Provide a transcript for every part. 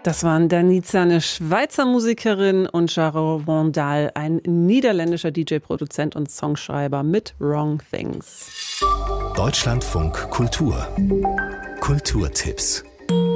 Das waren Danica, eine Schweizer Musikerin, und Jaro Vandal, ein niederländischer DJ-Produzent und Songschreiber mit Wrong Things. Deutschlandfunk Kultur. Kulturtipps.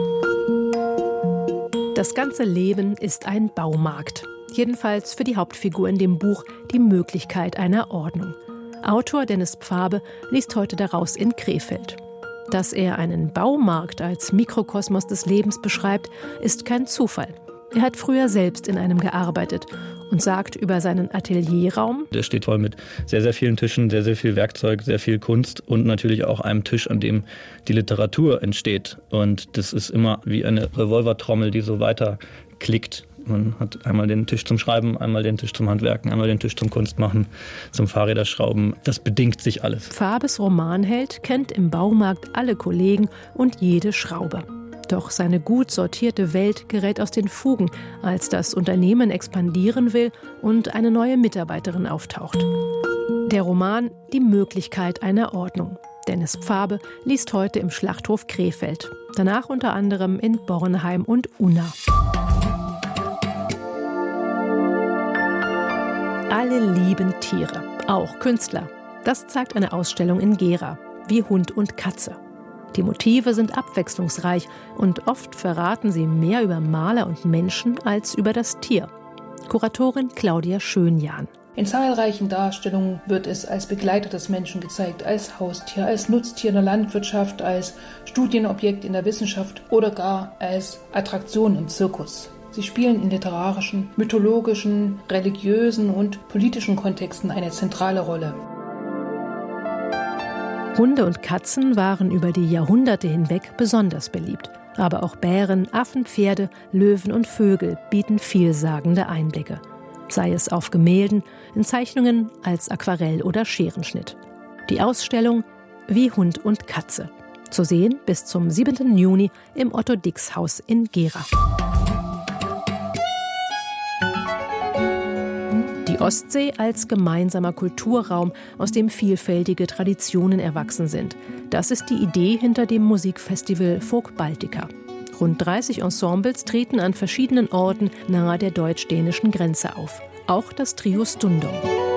Das ganze Leben ist ein Baumarkt. Jedenfalls für die Hauptfigur in dem Buch Die Möglichkeit einer Ordnung. Autor Dennis Pfabe liest heute daraus in Krefeld. Dass er einen Baumarkt als Mikrokosmos des Lebens beschreibt, ist kein Zufall. Er hat früher selbst in einem gearbeitet und sagt über seinen Atelierraum: Der steht voll mit sehr, sehr vielen Tischen, sehr, sehr viel Werkzeug, sehr viel Kunst und natürlich auch einem Tisch, an dem die Literatur entsteht. Und das ist immer wie eine Revolvertrommel, die so weiter klickt. Man hat einmal den Tisch zum Schreiben, einmal den Tisch zum Handwerken, einmal den Tisch zum Kunstmachen, zum Fahrräderschrauben. Das bedingt sich alles. Pfabes Romanheld kennt im Baumarkt alle Kollegen und jede Schraube. Doch seine gut sortierte Welt gerät aus den Fugen, als das Unternehmen expandieren will und eine neue Mitarbeiterin auftaucht. Der Roman Die Möglichkeit einer Ordnung. Dennis Pfabe liest heute im Schlachthof Krefeld. Danach unter anderem in Bornheim und Unna. Alle lieben Tiere, auch Künstler. Das zeigt eine Ausstellung in Gera, wie Hund und Katze. Die Motive sind abwechslungsreich und oft verraten sie mehr über Maler und Menschen als über das Tier. Kuratorin Claudia Schönjahn. In zahlreichen Darstellungen wird es als Begleiter des Menschen gezeigt, als Haustier, als Nutztier in der Landwirtschaft, als Studienobjekt in der Wissenschaft oder gar als Attraktion im Zirkus. Sie spielen in literarischen, mythologischen, religiösen und politischen Kontexten eine zentrale Rolle. Hunde und Katzen waren über die Jahrhunderte hinweg besonders beliebt. Aber auch Bären, Affen, Pferde, Löwen und Vögel bieten vielsagende Einblicke. Sei es auf Gemälden, in Zeichnungen, als Aquarell oder Scherenschnitt. Die Ausstellung Wie Hund und Katze. Zu sehen bis zum 7. Juni im Otto-Dix-Haus in Gera. Die Ostsee als gemeinsamer Kulturraum, aus dem vielfältige Traditionen erwachsen sind. Das ist die Idee hinter dem Musikfestival Folk Baltica. Rund 30 Ensembles treten an verschiedenen Orten nahe der deutsch-dänischen Grenze auf. Auch das Trio Stundum.